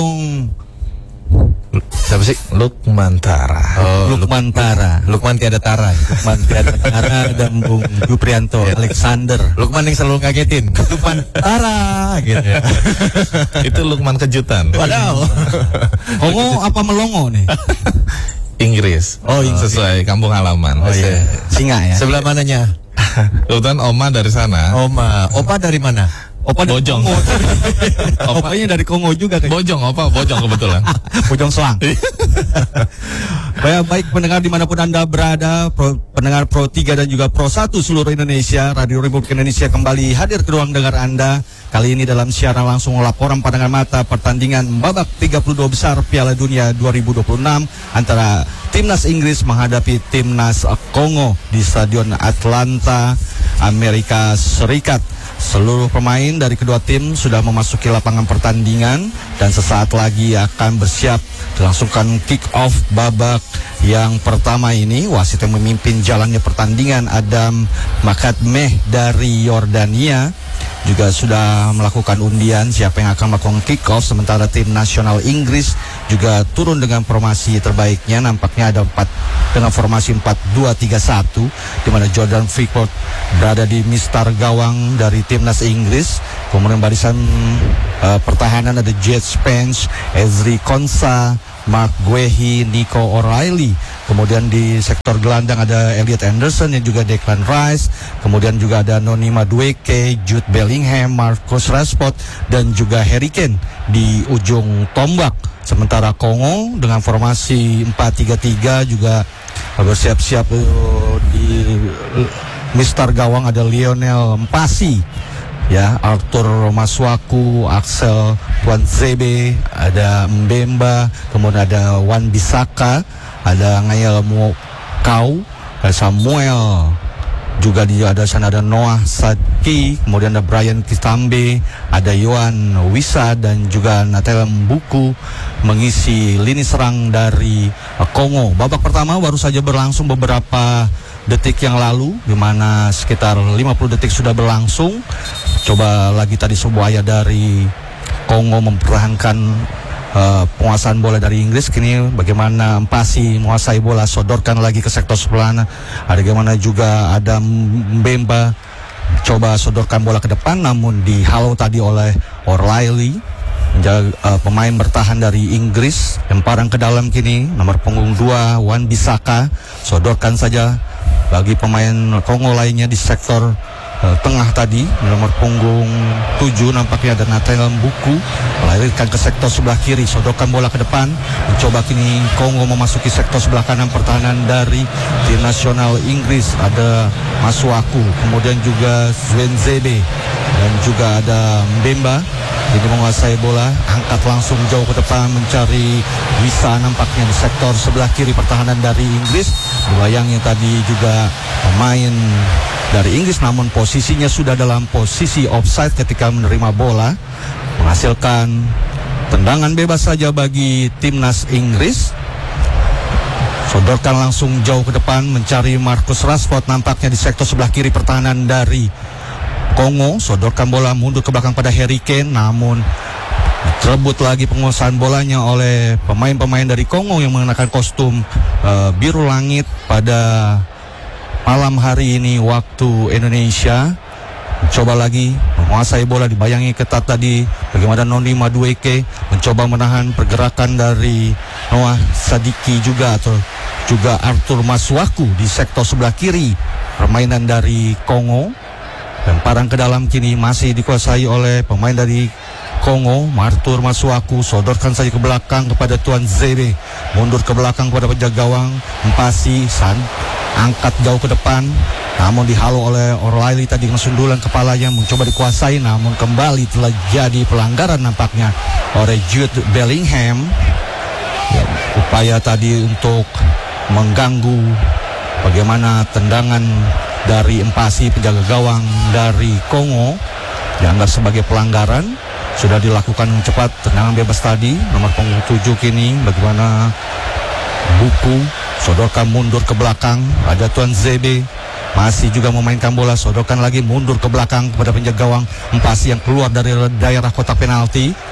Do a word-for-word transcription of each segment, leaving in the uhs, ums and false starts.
Siapa sih? Lukman Tara. Oh, Lukman Tara. Lukman tiada Tara. Lukman tiada Tara dan Bung Yuprianto ya. Alexander. Lukman yang selalu ngagetin. Lukman Tara gitu ya. Itu Lukman kejutan. Waduh. Kongo apa melongo nih? Inggris. Oh, Inggris. Sesuai kampung halaman. Oh iya. Singa ya. Sebelah mananya? Kebetulan Oma dari sana. Oma. Opa dari mana? Opa Bojong. Opanya dari Kongo juga kan? Bojong, Opa Bojong kebetulan. Bojong Selang. Baik, baik pendengar dimanapun Anda berada, pro, pendengar Pro tiga dan juga Pro satu seluruh Indonesia, Radio Republik Indonesia kembali hadir ke ruang dengar Anda. Kali ini dalam siaran langsung laporan pandangan mata pertandingan babak tiga puluh dua besar Piala Dunia dua ribu dua puluh enam antara Timnas Inggris menghadapi Timnas Kongo di Stadion Atlanta, Amerika Serikat. Seluruh pemain dari kedua tim sudah memasuki lapangan pertandingan dan sesaat lagi akan bersiap dilangsungkan kick off babak yang pertama ini. Wasit yang memimpin jalannya pertandingan Adam Makatmeh dari Yordania juga sudah melakukan undian siapa yang akan melakukan kick off, sementara tim nasional Inggris juga turun dengan formasi terbaiknya. Nampaknya ada empat dengan formasi empat dua tiga satu di mana Jordan Pickford berada di mistar gawang dari timnas Inggris. Kemudian barisan uh, pertahanan ada Jet Spence, Ezri Konsa, Mark Guehi, Nico O'Reilly. Kemudian di sektor gelandang ada Elliot Anderson dan juga Declan Rice. Kemudian juga ada Noni Madueke, Jude Bellingham, Marcus Rashford dan juga Harry Kane di ujung tombak. Sementara Kongo dengan formasi empat tiga tiga juga bersiap-siap uh, di uh, mistar gawang ada Lionel Mpasi, ya, Arthur Masuaku, Axel Tuanzebe, ada Mbemba, kemudian ada Wan Bissaka, ada Ngayel Mokau, ada Samuel, juga di ada sana ada Noah Sadki, kemudian ada Brian Kitambe, ada Yohan Wissa dan juga Nathaniel Mbuku mengisi lini serang dari uh, Kongo. Babak pertama baru saja berlangsung beberapa detik yang lalu, di mana sekitar lima puluh detik sudah berlangsung. Coba lagi tadi sebuah ayat dari Kongo mempertahankan uh, penguasaan bola dari Inggris. Kini bagaimana Mpasi menguasai bola, sodorkan lagi ke sektor sebelah. Ada bagaimana juga ada Mbemba coba sodorkan bola ke depan, namun dihalau tadi oleh O'Reilly. Menjaga, uh, pemain bertahan dari Inggris lemparan ke dalam kini nomor punggung dua Wan Bissaka, sodorkan saja bagi pemain Kongo lainnya di sektor uh, tengah tadi nomor punggung tujuh nampaknya ada Nathaniel Mbuku, melahirkan ke sektor sebelah kiri, sodorkan bola ke depan, mencoba kini Kongo memasuki sektor sebelah kanan pertahanan dari tim nasional Inggris. Ada Masuaku, kemudian juga Zwenzebe dan juga ada Mbemba. Ini menguasai bola, angkat langsung jauh ke depan mencari Wissa nampaknya di sektor sebelah kiri pertahanan dari Inggris. Dibayangnya tadi juga pemain dari Inggris, namun posisinya sudah dalam posisi offside ketika menerima bola, menghasilkan tendangan bebas saja bagi timnas Inggris. Sodorkan langsung jauh ke depan mencari Marcus Rashford nampaknya di sektor sebelah kiri pertahanan dari Kongo. Sodorkan bola mundur ke belakang pada Harry Kane, namun terebut lagi penguasaan bolanya oleh pemain-pemain dari Kongo yang mengenakan kostum uh, biru langit pada malam hari ini waktu Indonesia. Coba lagi menguasai bola, dibayangi ketat tadi bagaimana Noni Madueke mencoba menahan pergerakan dari Noah Sadiki juga atau juga Arthur Masuaku di sektor sebelah kiri permainan dari Kongo. Lemparan ke dalam kini masih dikuasai oleh pemain dari Kongo. Arthur Masuaku sodorkan saja ke belakang kepada Tuanzebe, mundur ke belakang kepada penjaga gawang Mpasi San, angkat jauh ke depan, namun dihalau oleh O'Reilly tadi dengan sundulan kepalanya, mencoba dikuasai, namun kembali telah jadi pelanggaran nampaknya oleh Jude Bellingham. Ya, upaya tadi untuk mengganggu bagaimana tendangan dari Mpasi penjaga gawang dari Kongo dianggap sebagai pelanggaran. Sudah dilakukan cepat tendangan bebas tadi nomor punggung tujuh kini bagaimana Buku sodorkan mundur ke belakang, ada Tuanzebe masih juga memainkan bola, sodorkan lagi mundur ke belakang kepada penjaga gawang Mpasi yang keluar dari daerah kotak penalti.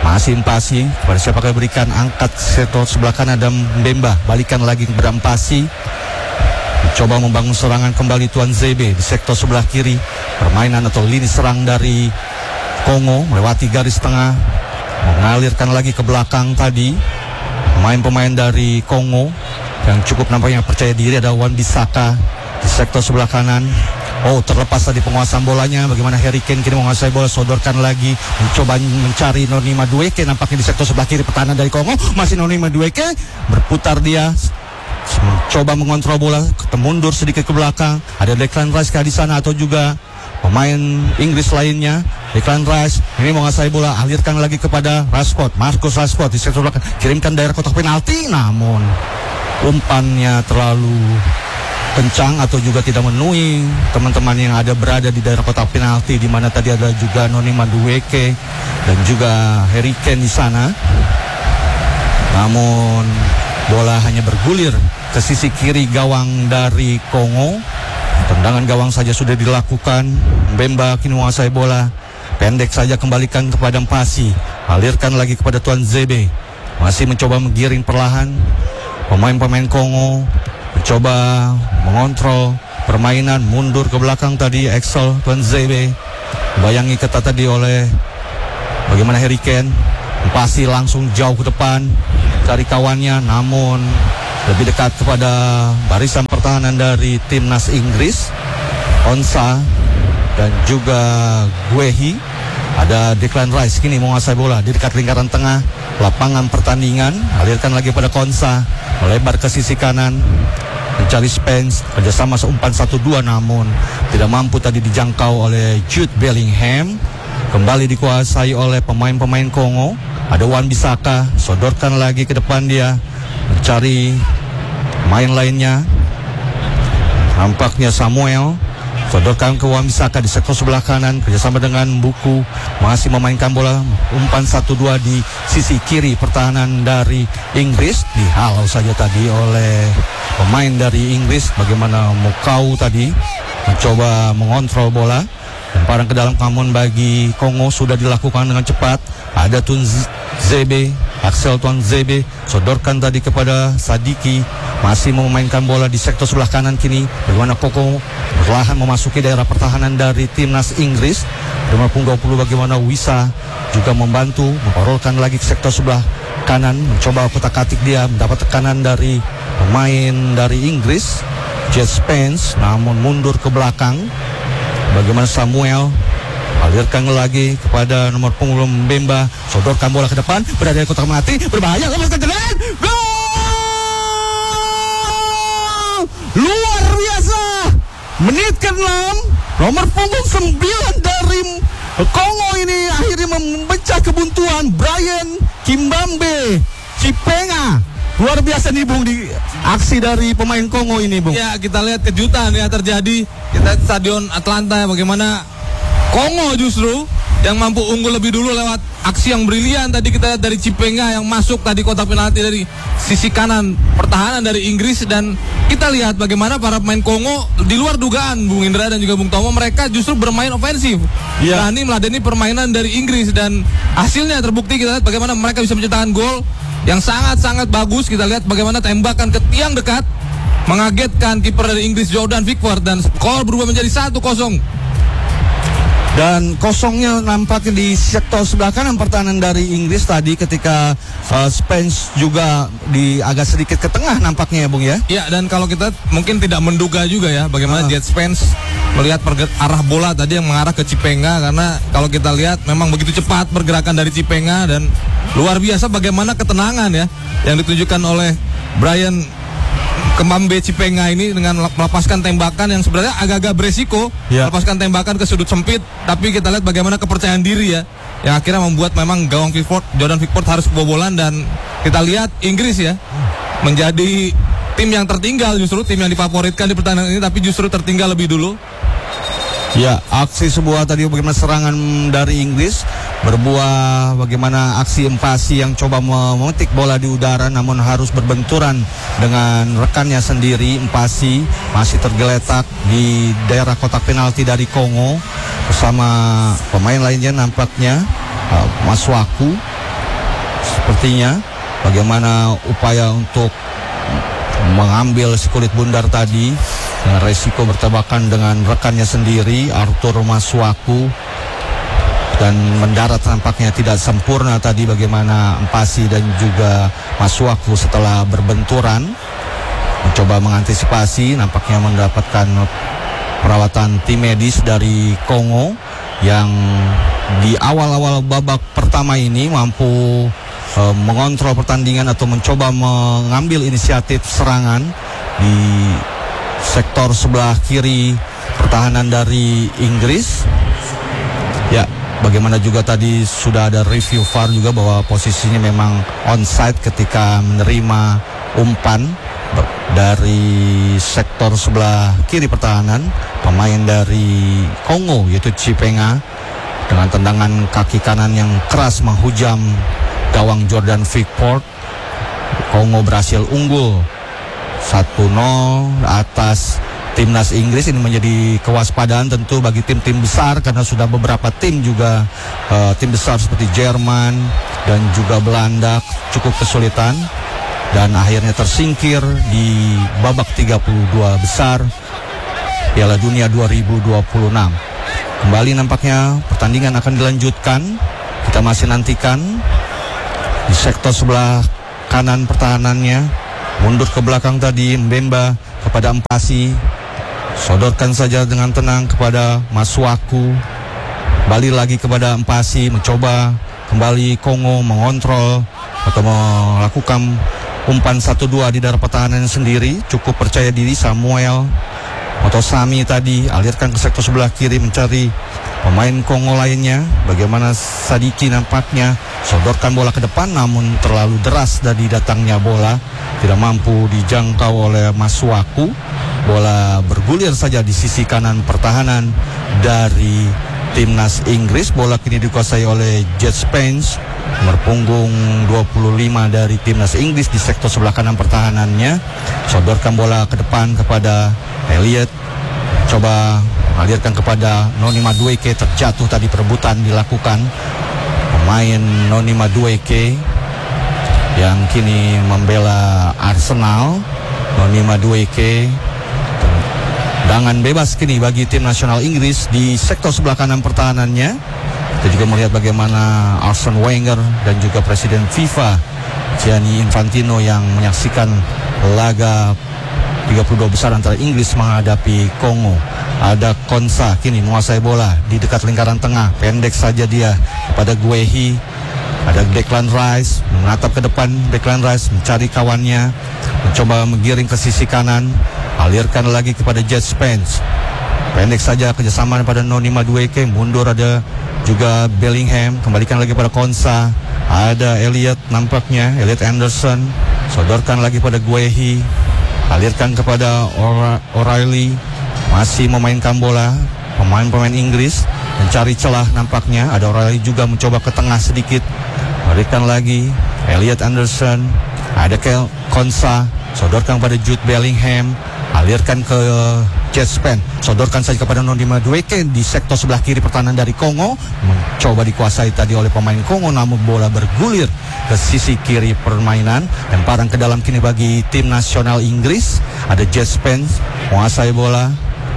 Masih Mpasi, kepada siapa yang berikan, angkat sektor sebelah kanan ada Mbemba, balikan lagi kepada Mpasi. Coba membangun serangan kembali Tuan Zebe di sektor sebelah kiri. Permainan atau lini serang dari Kongo melewati garis tengah, mengalirkan lagi ke belakang tadi. Pemain-pemain dari Kongo yang cukup nampaknya percaya diri ada Wan Bisaka di sektor sebelah kanan. Oh, terlepas tadi penguasaan bolanya. Bagaimana Harry Kane kini menguasai bola, sodorkan lagi, mencoba mencari Noni Madueke nampaknya di sektor sebelah kiri pertahanan dari Kongo. Masih Noni Madueke, berputar dia, mencoba mengontrol bola, mundur sedikit ke belakang. Ada Declan Rice di sana atau juga pemain Inggris lainnya. Declan Rice ini menguasai bola, alirkan lagi kepada Rashford, Marcus Rashford di sektor belakang, kirimkan daerah kotak penalti, namun umpannya terlalu kencang atau juga tidak memenuhi teman-teman yang ada berada di daerah kotak penalti, di mana tadi ada juga Noni Madueke dan juga Harry Kane di sana. Namun bola hanya bergulir ke sisi kiri gawang dari Kongo. Tendangan gawang saja sudah dilakukan. Mbemba kini menguasai bola, pendek saja kembalikan kepada Mpasi, alirkan lagi kepada Tuan Zebe, masih mencoba menggiring perlahan. Pemain-pemain Kongo mencoba mengontrol permainan, mundur ke belakang tadi Axel Tuan Zebe, bayangi ketat tadi oleh bagaimana Harry Kane. Mpasi langsung jauh ke depan cari kawannya, namun lebih dekat kepada barisan pertahanan dari timnas Inggris, Onsa dan juga Guehi. Ada Declan Rice kini menguasai bola di dekat lingkaran tengah lapangan pertandingan, alirkan lagi pada Konsa, melebar ke sisi kanan, mencari Spence, kerjasama seumpan satu dua, namun tidak mampu tadi dijangkau oleh Jude Bellingham. Kembali dikuasai oleh pemain-pemain Kongo. Ada Wan Bisaka, sodorkan lagi ke depan dia, mencari main lainnya. Nampaknya Samuel, sodorkan ke Wan Bisaka di sektor sebelah kanan, kerjasama dengan Buku, masih memainkan bola, umpan satu dua di sisi kiri pertahanan dari Inggris. Dihalau saja tadi oleh pemain dari Inggris. Bagaimana Mukau tadi mencoba mengontrol bola, lemparan ke dalam, namun bagi Kongo sudah dilakukan dengan cepat. Ada Tun Zebe, Axel Tuan Zebe, sodorkan tadi kepada Sadiki, masih memainkan bola di sektor sebelah kanan kini. Bagaimana Kongo perlahan memasuki daerah pertahanan dari timnas Inggris. Nomor punggung dua puluh bagaimana Wisa juga membantu, memparolkan lagi ke sektor sebelah kanan, mencoba kotak-katik dia, mendapat tekanan dari pemain dari Inggris, Jet Spence, namun mundur ke belakang. Bagaimana Samuel, alirkan lagi kepada nomor punggung Mbemba, sodorkan bola ke depan, berada di kotak penalti, berbahaya, lepaskan jalan, gol! Luar biasa! Menit ke enam, nomor punggung sembilan dari Kongo ini akhirnya memecah kebuntuan. Brian Kimbambe Chipenga, luar biasa nih Bung, di aksi dari pemain Kongo ini Bung. Ya, kita lihat kejutan ya terjadi. Kita lihat Stadion Atlanta, bagaimana Kongo justru yang mampu unggul lebih dulu lewat aksi yang brilian. Tadi kita lihat dari Chipenga yang masuk tadi kotak penalti dari sisi kanan pertahanan dari Inggris. Dan kita lihat bagaimana para pemain Kongo di luar dugaan Bung Indra dan juga Bung Tomo, mereka justru bermain ofensif, ya, berani meladeni permainan dari Inggris. Dan hasilnya terbukti, kita lihat bagaimana mereka bisa menciptakan gol yang sangat-sangat bagus. Kita lihat bagaimana tembakan ke tiang dekat mengagetkan kiper dari Inggris Jordan Pickford, dan skor berubah menjadi satu kosong. Dan kosongnya nampaknya di sektor sebelah kanan pertahanan dari Inggris tadi ketika uh, Spence juga di agak sedikit ke tengah nampaknya ya Bung ya. Ya, dan kalau kita mungkin tidak menduga juga ya bagaimana uh. Jet Spence melihat arah bola tadi yang mengarah ke Chipenga, karena kalau kita lihat memang begitu cepat pergerakan dari Chipenga, dan luar biasa bagaimana ketenangan ya yang ditunjukkan oleh Brian Kimbambe Chipenga ini dengan melepaskan tembakan yang sebenarnya agak-agak beresiko, ya, melepaskan tembakan ke sudut sempit, tapi kita lihat bagaimana kepercayaan diri ya yang akhirnya membuat memang gawang Pickford, Jordan Pickford harus kebobolan. Dan kita lihat Inggris ya menjadi tim yang tertinggal, justru tim yang difavoritkan di pertandingan ini, tapi justru tertinggal lebih dulu. Ya, aksi sebuah tadi bagaimana serangan dari Inggris berbuah bagaimana aksi Mpasi yang coba memetik bola di udara namun harus berbenturan dengan rekannya sendiri. Mpasi masih tergeletak di daerah kotak penalti dari Kongo bersama pemain lainnya nampaknya uh, Mas Waku. Sepertinya bagaimana upaya untuk mengambil si kulit bundar tadi dengan resiko bertabrakan dengan rekannya sendiri Arthur Masuaku, dan mendarat nampaknya tidak sempurna tadi bagaimana Mpasi dan juga Masuaku setelah berbenturan mencoba mengantisipasi, nampaknya mendapatkan perawatan tim medis dari Kongo yang di awal-awal babak pertama ini mampu e, mengontrol pertandingan atau mencoba mengambil inisiatif serangan di sektor sebelah kiri pertahanan dari Inggris. Ya, bagaimana juga tadi sudah ada review V A R juga bahwa posisinya memang onside ketika menerima umpan dari sektor sebelah kiri pertahanan pemain dari Kongo yaitu Chipenga dengan tendangan kaki kanan yang keras menghujam gawang Jordan Pickford. Kongo berhasil unggul satu nol atas timnas Inggris. Ini menjadi kewaspadaan tentu bagi tim-tim besar karena sudah beberapa tim juga uh, tim besar seperti Jerman dan juga Belanda cukup kesulitan dan akhirnya tersingkir di babak tiga puluh dua besar Piala Dunia dua ribu dua puluh enam. Kembali nampaknya pertandingan akan dilanjutkan. Kita masih nantikan di sektor sebelah kanan pertahanannya. Mundur ke belakang tadi Mbemba kepada Mpasi. Sodorkan saja dengan tenang kepada Masuaku. Balik lagi kepada Mpasi, mencoba kembali Kongo mengontrol atau melakukan umpan satu dua di daerah pertahanan sendiri. Cukup percaya diri Samuel atau Sami tadi alirkan ke sektor sebelah kiri mencari pemain Kongo lainnya. Bagaimana Sadiki nampaknya sodorkan bola ke depan namun terlalu deras dari datangnya bola, tidak mampu dijangkau oleh Masuaku. Bola bergulir saja di sisi kanan pertahanan dari timnas Inggris. Bola kini dikuasai oleh Jet Spence, nomor punggung dua puluh lima dari timnas Inggris di sektor sebelah kanan pertahanannya. Sodorkan bola ke depan kepada Elliot, coba alirkan kepada Noni Madueke. Terjatuh tadi, perebutan dilakukan pemain Noni Madueke yang kini membela Arsenal. Noni Madueke, tendangan bebas kini bagi tim nasional Inggris di sektor sebelah kanan pertahanannya. Kita juga melihat bagaimana Arsene Wenger dan juga Presiden FIFA Gianni Infantino yang menyaksikan laga tiga puluh dua besar antara Inggris menghadapi Kongo. Ada Konsa kini menguasai bola di dekat lingkaran tengah, pendek saja dia kepada Guehi. Ada Declan Rice menatap ke depan. Declan Rice mencari kawannya, mencoba menggiring ke sisi kanan, alirkan lagi kepada Jet Spence. Pendek saja kerjasama pada Noni Madueke. Mundur ada juga Bellingham, kembalikan lagi pada Konsa. Ada Elliot nampaknya, Elliot Anderson, sodorkan lagi pada Guehi, alirkan kepada O'Reilly. Masih memainkan bola pemain-pemain Inggris, mencari celah nampaknya. Ada O'Reilly juga mencoba ke tengah sedikit, alirkan lagi Elliot Anderson. Ada Konsa, sodorkan pada Jude Bellingham, alirkan ke Jet Spence, sodorkan saja kepada Noni Madueke di sektor sebelah kiri pertahanan dari Kongo. Mencoba dikuasai tadi oleh pemain Kongo namun bola bergulir ke sisi kiri permainan. Lemparan ke dalam kini bagi tim nasional Inggris. Ada Jet Spence menguasai bola,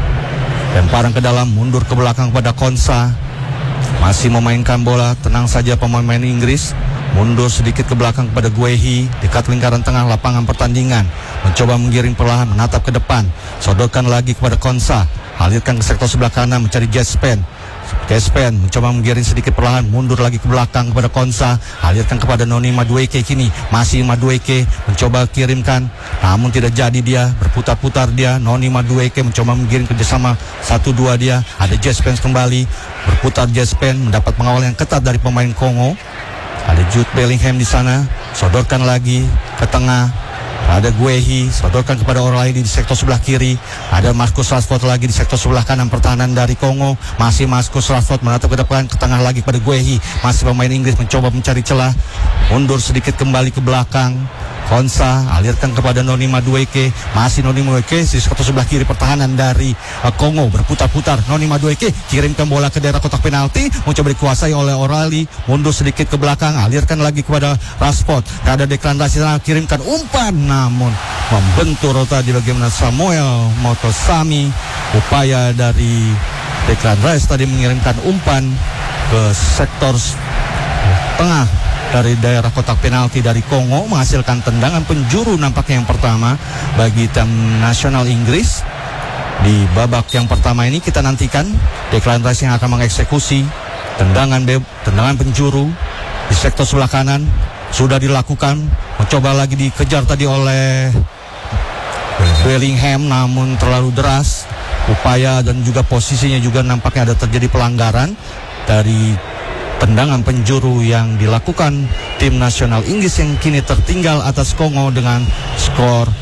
lemparan ke dalam, mundur ke belakang pada Konsa. Masih memainkan bola, tenang saja pemain Inggris. Mundur sedikit ke belakang kepada Guehi, dekat lingkaran tengah lapangan pertandingan. Mencoba menggiring perlahan, menatap ke depan. Sodorkan lagi kepada Konsa, alirkan ke sektor sebelah kanan mencari Jet Spence. Jet Spence mencoba menggiring sedikit perlahan, mundur lagi ke belakang kepada Konsa, alirkan kepada Noni Madueke. Kini masih Madueke mencoba kirimkan, namun tidak jadi dia, berputar-putar dia. Noni Madueke mencoba menggiring kerjasama satu dua dia. Ada Jet Spence kembali, berputar Jet Spence, mendapat pengawal yang ketat dari pemain Kongo. Ada Jude Bellingham di sana, sodorkan lagi ke tengah. Ada Guehi, sodorkan kepada O'Reilly di sektor sebelah kiri. Ada Marcus Rashford lagi di sektor sebelah kanan pertahanan dari Kongo. Masih Marcus Rashford menatap ke depan, ke tengah lagi kepada Guehi. Masih pemain Inggris mencoba mencari celah, mundur sedikit kembali ke belakang Konsa alirkan kepada Noni Madueke, masih Noni Madueke di sektor sebelah kiri pertahanan dari uh, Kongo berputar-putar. Noni Madueke kirimkan bola ke daerah kotak penalti, mencoba dikuasai oleh Orali, mundur sedikit ke belakang, alirkan lagi kepada Rashford. Ada Declan Rice kirimkan umpan, namun membentur tadi bagaimana Samuel Motosami. Upaya dari Declan Rice tadi mengirimkan umpan ke sektor tengah dari daerah kotak penalti dari Kongo, menghasilkan tendangan penjuru nampaknya yang pertama bagi tim nasional Inggris. Di babak yang pertama ini kita nantikan Declan Rice yang akan mengeksekusi tendangan be- tendangan penjuru di sektor sebelah kanan. Sudah dilakukan, mencoba lagi dikejar tadi oleh Bellingham, namun terlalu deras. Upaya dan juga posisinya juga nampaknya ada terjadi pelanggaran dari tendangan penjuru yang dilakukan tim nasional Inggris yang kini tertinggal atas Kongo dengan skor